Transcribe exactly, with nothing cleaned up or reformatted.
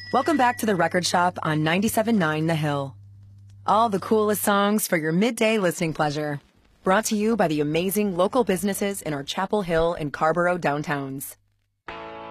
Welcome back to the Record Shop on ninety-seven point nine The Hill. All the coolest songs for your midday listening pleasure. Brought to you by the amazing local businesses in our Chapel Hill and Carborough downtowns.